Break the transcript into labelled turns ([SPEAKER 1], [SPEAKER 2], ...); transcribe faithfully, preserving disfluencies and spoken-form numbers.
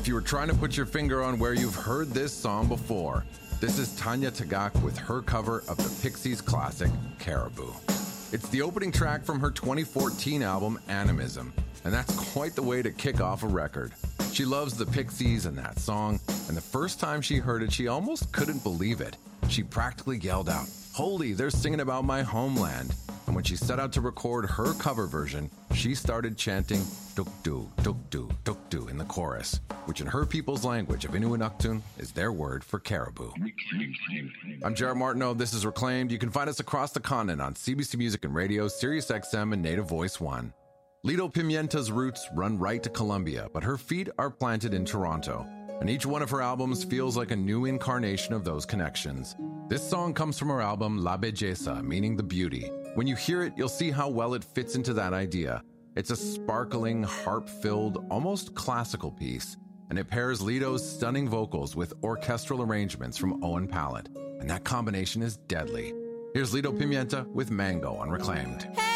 [SPEAKER 1] If you were trying to put your finger on where you've heard this song before, this is Tanya Tagaq with her cover of the Pixies classic, Caribou. It's the opening track from her twenty fourteen album, Animism, and that's quite the way to kick off a record. She loves the Pixies and that song, and the first time she heard it, she almost couldn't believe it. She practically yelled out, "Holy, they're singing about my homeland." And when she set out to record her cover version, she started chanting "Dukdu, Dukdu, Dukdu" in the chorus, which in her people's language of Inuinnaqtun is their word for caribou. I'm Jared Martineau. This is Reclaimed. You can find us across the continent on C B C Music and Radio, Sirius X M, and Native Voice One. Lido Pimienta's roots run right to Colombia, but her feet are planted in Toronto, and each one of her albums feels like a new incarnation of those connections. This song comes from her album La Belleza, meaning the beauty. When you hear it, you'll see how well it fits into that idea. It's a sparkling, harp-filled, almost classical piece, and it pairs Lido's stunning vocals with orchestral arrangements from Owen Pallett, and that combination is deadly. Here's Lido Pimienta with Mango on Reclaimed.
[SPEAKER 2] Hey!